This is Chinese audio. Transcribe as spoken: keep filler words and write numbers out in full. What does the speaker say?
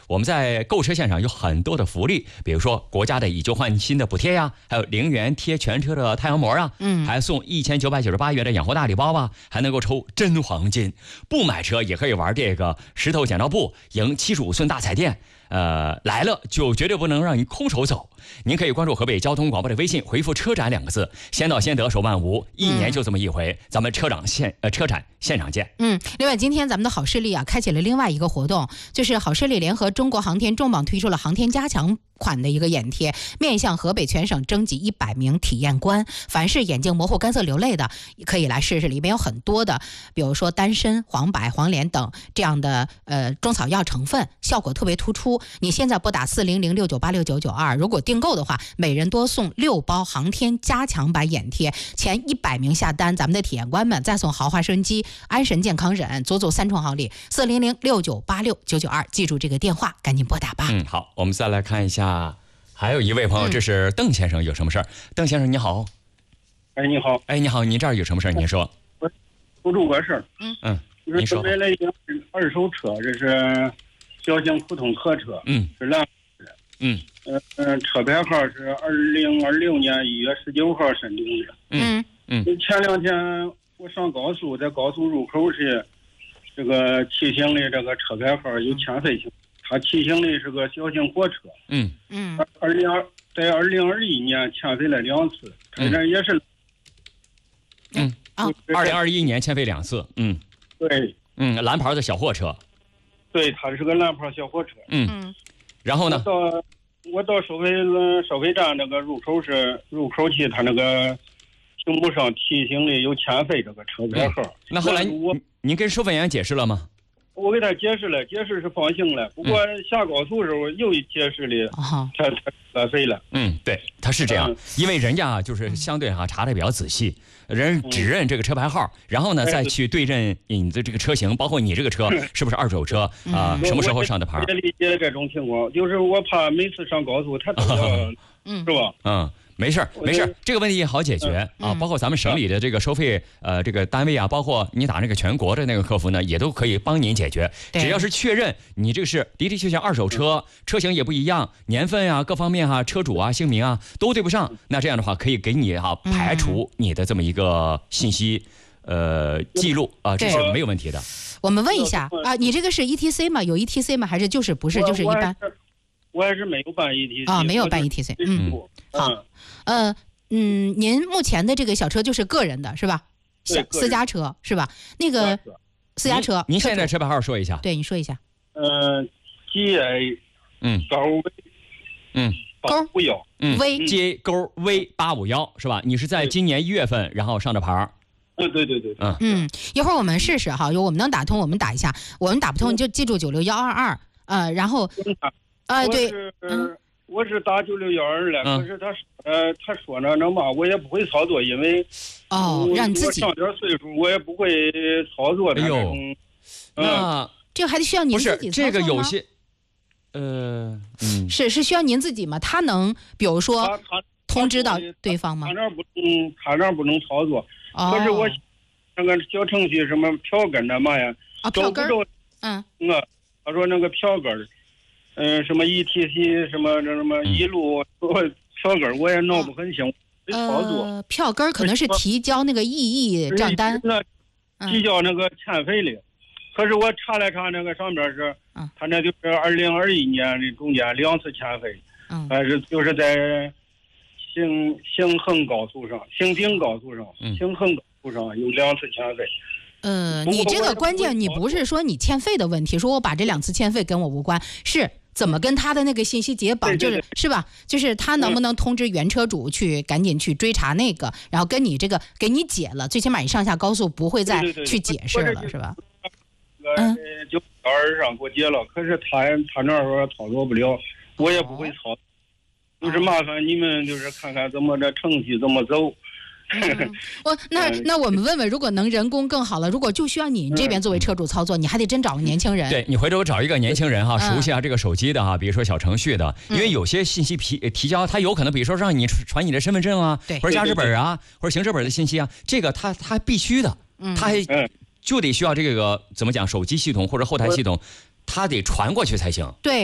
我们在购车线上有很多的福利，比如说国家的以旧换新的补贴呀，还有零元贴全车的太阳膜啊，嗯，还送一千九百九十八元的养护大礼包啊，还能够抽真黄金。不买车也可以玩这个石头剪刀布，赢七十五寸大彩电。呃，来了就绝对不能让你空手走。您可以关注河北交通广播的微信，回复车展两个字，先到先得，手慢无，一年就这么一回。嗯、咱们车展现呃车展现场见。 嗯，另外今天咱们的好视力啊，开启了另外一个活动，就是好视力联合中国航天重磅推出了航天加强款的一个眼贴，面向河北全省征集一百名体验官，凡是眼睛模糊、干涩、流泪的，可以来试试。里面有很多的，比如说丹参、黄柏、黄连等这样的呃中草药成分，效果特别突出。你现在拨打四零零六九八六九九二，如果订购的话，每人多送六包航天加强版眼贴，前一百名下单，咱们的体验官们再送豪华收音机、安神健康枕，足足三重好礼。四零零六九八六九九二，记住这个电话，赶紧拨打吧。 嗯，好，我们再来看一下，还有一位朋友，这是邓先生，有什么事儿？邓先生你好。 哎，你好。 哎，你好，您这儿有什么事儿？您说。 我求助个事儿。 嗯嗯， 就是准备了一辆二手车，这是小型普通客车， 嗯， 是蓝色的， 嗯， 呃呃，车牌号是二零二六年一月十九号申请的。 嗯嗯。 前两天我上高速，在高速入口是这个骑行的这个车牌号有欠费情，他骑行的是个小型货车。 嗯嗯。 二零二在二零二一年欠费了两次，他这也是。 嗯啊，二零二一年欠费两次。嗯。 对。 嗯，蓝牌的小货车。 对，它是个蓝牌小货车。 嗯，然后呢？ 我到我到收费收费站那个入口是入口去，他那个屏幕上提醒的有欠费这个车牌号。 嗯、那后来我您跟收费员解释了吗？ 我给他解释了，解释是放行了。不过下高速的时候又解释的，他他浪费了。 嗯，对，他是这样，嗯、因为人家啊就是相对哈、啊、查的比较仔细。人只认这个车牌号，然后呢再去对认你的这个车型，包括你这个车是不是二手车啊、呃？什么时候上的牌？ 我也理解这种情况，就是我怕每次上高速他都要， 嗯， 是吧？ 嗯。没事没事，这个问题也好解决、嗯、啊！包括咱们省里的这个收费呃这个单位啊，包括你打那个全国的那个客服呢，也都可以帮您解决。只要是确认你这个是的的确确二手车，车型也不一样，年份啊各方面啊，车主啊姓名啊都对不上，那这样的话可以给你哈、啊、排除你的这么一个信息呃记录啊，这是没有问题的。 我们问一下啊，你这个是 E T C 吗？有 E T C 吗？还是就是不是就是一般？ 我还是没有办 E T C 啊，没有办 E T C。嗯，好，呃，嗯，您目前的这个小车就是个人的是吧？小私家车是吧？那个私家车， 您现在车牌号说一下。 对，你说一下。 呃 ，G A， 嗯， 勾 V， 嗯， 勾五幺， 嗯 ，V J 勾 V 八五幺是吧？你是在今年一月份然后上的牌。 嗯，对对对， 嗯嗯，一会儿我们试试哈，有我们能打通，我们打一下；我们打不通，你就记住九六幺二二，呃，然后。啊、呃，对， 嗯，我是打九六幺二了，嗯、可是他呃他说呢，那嘛我也不会操作，因为哦，让你自己我上点岁数，我也不会操作的。 哎呦，那、 嗯、这个还得需要您自己操作吗？ 这个有些，呃，嗯， 是是需要您自己吗？他能比如说通知到对方吗？ 他那不能，他那不能操作。 哦、 可是我那个小程序什么票根那嘛呀， 啊，票根，嗯， 我他说那个票根。嗯，什么 E T C 什么什么一路票根我也闹不很清，操作。 呃，票根可能是提交那个异议账单， 提交那个欠费的。可是我查了查，那个上边是，他那就是二零二一年的中间两次欠费， 嗯， 还是就是在行行横高速上、行经高速上、行横高速上有两次欠费。 呃，你这个关键，你不是说你欠费的问题，说我把这两次欠费跟我无关，是怎么跟他的那个信息解绑， 对对对就是是吧？就是他能不能通知原车主去赶紧去追查那个，然后跟你这个给你解了，最起码你上下高速不会再去解释了， 对对对是吧？ 嗯，就二上给我解了，可是他他那说操作不了，我也不会操，哦、就是麻烦你们就是看看怎么这程序怎么走。 嗯、我那那我们问问，如果能人工更好了，如果就需要你这边作为车主操作，你还得真找个年轻人。 对，你回头找一个年轻人哈，熟悉啊这个手机的哈，比如说小程序的，因为有些信息提提交，他有可能比如说让你传你的身份证啊，或者驾驶本啊，或者行驶本的信息啊，这个他他必须的，他还就得需要这个怎么讲，手机系统或者后台系统，他得传过去才行。 对。